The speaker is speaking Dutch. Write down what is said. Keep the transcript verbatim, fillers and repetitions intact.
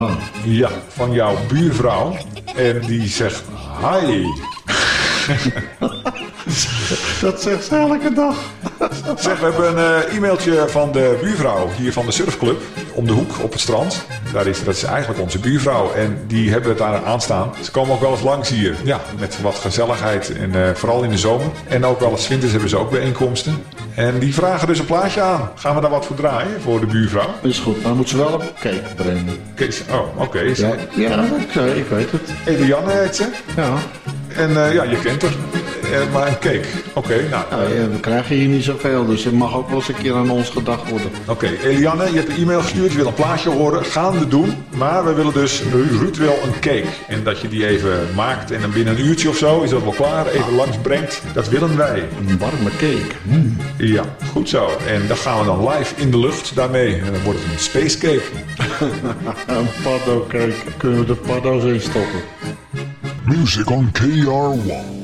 Ja, van jouw buurvrouw. En die zegt, hi. Dat zegt ze elke dag. Zeg, we hebben een uh, e-mailtje van de buurvrouw hier van de surfclub. Om de hoek op het strand. Daar is, dat is eigenlijk onze buurvrouw. En die hebben het daar aanstaan. Ze komen ook wel eens langs hier. Ja, met wat gezelligheid. En uh, vooral in de zomer. En ook wel eens 's winters hebben ze ook bijeenkomsten. En die vragen dus een plaatje aan. Gaan we daar wat voor draaien voor de buurvrouw? Is goed, dan moet ze wel een cake brengen. Kees, oh, oké. Okay. Ja, ja ik, ik weet het. Eliane heet ze. Ja. En uh, ja, je kent haar. Uh, maar een cake. Oké, okay, nou. Ja, ja, we krijgen hier niet zoveel, dus het mag ook wel eens een keer aan ons gedacht worden. Oké, okay, Eliane, je hebt een e-mail gestuurd. Je wil een plaatje horen. Gaan we doen. Maar we willen dus, Ruud wil een cake. En dat je die even maakt en dan binnen een uurtje of zo is dat wel klaar. Even ah. langs brengt. Dat willen wij. Een warme cake. Mm. Ja, goed zo. En dan gaan we dan live in de lucht daarmee. En dan wordt het een space cake. Een paddo cake. Kunnen we de paddo's in stoppen? Music on K R one.